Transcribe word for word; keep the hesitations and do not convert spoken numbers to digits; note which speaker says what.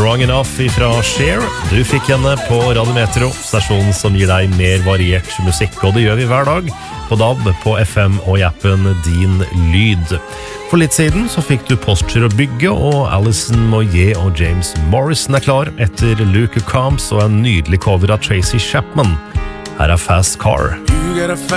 Speaker 1: Strong Enough fra Cher. Du fikk henne på Radio Metro, stasjonen som gir deg mer variert musikk, og det gjør vi hver dag på D A B, på F M og i appen Din Lyd. For litt siden så fikk du Posture å bygge, og Alison Moyet og James Morrison er klar etter Luke Combs og en nydelig cover av Tracy Chapman. Her er Fast Car.
Speaker 2: You got a